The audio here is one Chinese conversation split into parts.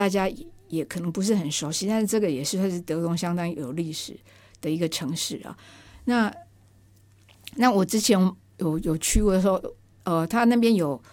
大家也可能不是很熟悉，但是这个也是算是德国相当有历史的一个城市啊。那我之前有去过的时候，他那边有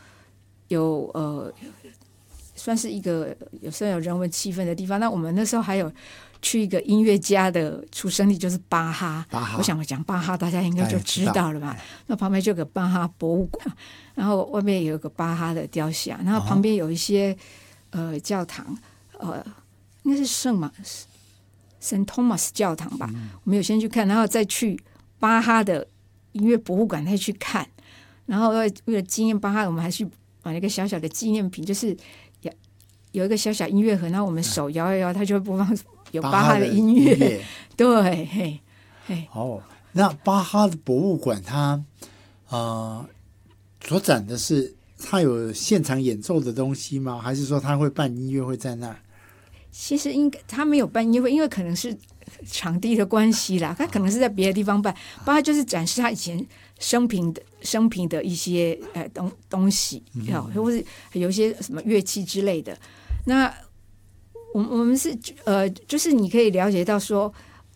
算是一个有算有人文气氛的地方。那我们那时候还有去一个音乐家的出生地，就是巴哈。我想讲巴哈，大家应该就知道了吧？那旁边就有个巴哈博物馆，然后外面有个巴哈的雕像，然后旁边有一些教堂，应该是圣托马斯教堂吧。我们有先去看，然后再去巴哈的音乐博物馆再去看，然后为了纪念巴哈，我们还去买了一个小小的纪念品，就是有一个小小音乐盒，然后我们手摇一摇，它就会播放有巴哈的音乐。对，嘿。 那巴哈的博物馆它所展的是它有现场演奏的东西吗？还是说它会办音乐会在那儿？ 其实应该他没有办音乐会，因为可能是场地的关系啦，他可能是在别的地方办。巴哈就是展示他以前生平的一些东西，或者有一些什么乐器之类的。那我们是就是你可以了解到说，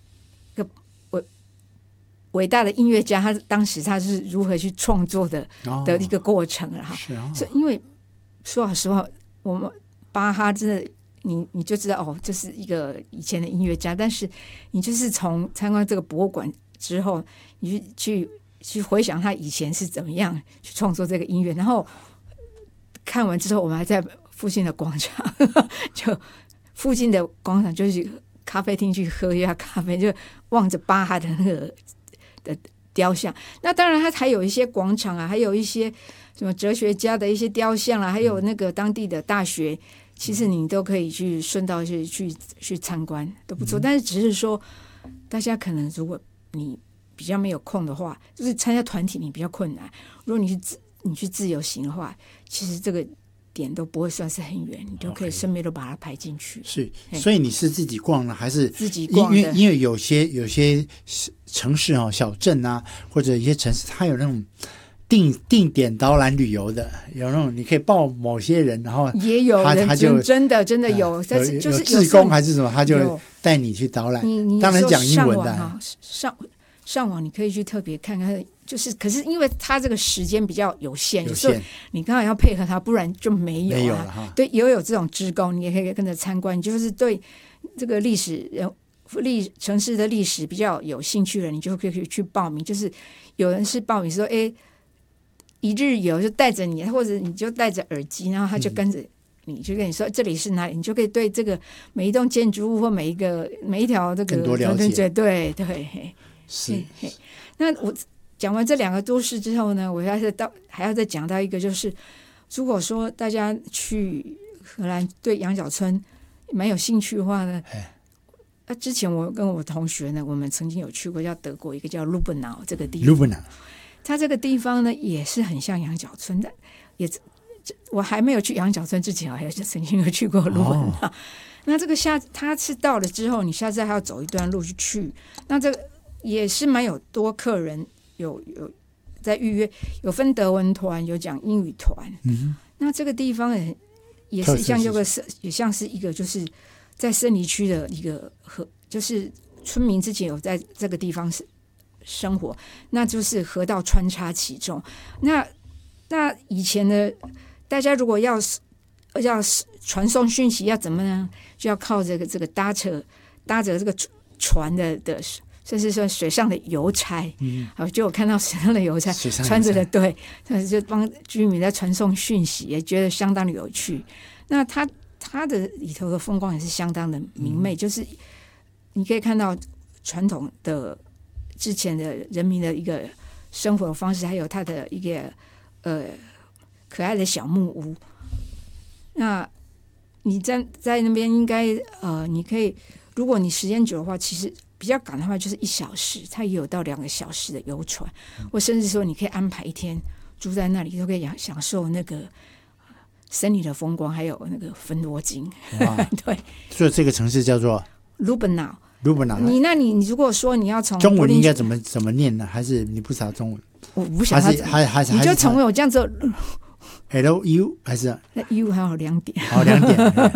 伟大的音乐家他当时他是如何去创作的一个过程了哈。是因为说老实话，我们巴哈真的。你就知道这是一个以前的音乐家，但是你就是从参观这个博物馆之后，你去回想他以前是怎么样去创作这个音乐，然后看完之后，我们还在附近的广场，就附近的广场就是咖啡厅去喝一下咖啡，就望着巴哈的那个的雕像。那当然，它还有一些广场啊，还有一些什么哲学家的一些雕像啊，还有那个当地的大学。其实你都可以去顺道去参观，都不错。但是只是说，大家可能如果你比较没有空的话，就是参加团体你比较困难。如果你去自由行的话，其实这个点都不会算是很远，你都可以顺便都把它排进去。 是，所以你是自己逛呢，还是自己逛的？ 因为有些城市小镇啊，或者一些城市，它有那种。定点导览旅游的，有那种你可以报某些人，然后也有人他就真的有，但是就是志工还是什么，他就带你去导览。 你当然讲英文的。 上网你可以去特别看看，就是可是因为他这个时间比较有限，所以你刚好要配合他，不然就没有了哈。对，也有这种志工，你也可以跟着参观。你就是对这个城市的历史比较有兴趣的，你就可以去报名。就是有人是报名说，一日游就带着你，或者你就戴着耳机，然后他就跟着你，就跟你说这里是哪里，你就可以对这个每一栋建筑物或每一条这个更多了解。 对， 是。 那我讲完这两个都市之后呢，我还要再讲到一个，就是如果说大家去荷兰对羊角村蛮有兴趣的话呢，之前我跟我同学呢，我们曾经有去过叫德国一个叫卢本瑙这个地方。它这个地方呢，也是很像羊角村的，我还没有去羊角村之前，我还曾经有去过卢本瑙。那这个它是到了之后，你下次还要走一段路去。那这个也是蛮有多客人有在预约，有分德文团，有讲英语团。那这个地方也是也像是一个就是在森林区的一个就是村民之前有在这个地方生活，那就是河道穿插其中。那以前的大家如果要传送讯息要怎么呢？就要靠这个搭着这个船的甚至说水上的邮差。就我看到水上的邮差穿着的，对，就帮居民在传送讯息，也觉得相当的有趣。那它的里头的风光也是相当的明媚，就是你可以看到传统的之前的人民的一个生活方式，还有它的一个可爱的小木屋。那你在那边应该你可以，如果你时间久的话，其实比较赶的话就是1小时，它也有到2个小时的游船，或甚至说你可以安排一天住在那里，都可以享受那个森林的风光，还有那个芬多精。对， 所以这个城市叫做卢本瑙。你如果说你要从中文应该怎么念呢？还是你不知道中文？ 我不晓得， 还是你就从我这样子 LU 还是那 U 还有2点， 2点。